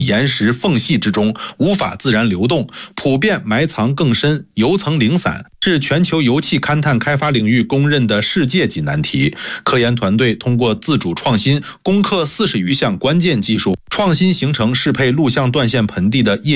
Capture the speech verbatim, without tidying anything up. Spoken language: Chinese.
岩石缝隙之中，无法自然流动，普遍埋藏更深，油层零散，是全球油气勘探开发领域公认的世界级难题。科研团队通过自主创新，攻克四十余项关键技术，创新形成适配录像断线盆地的液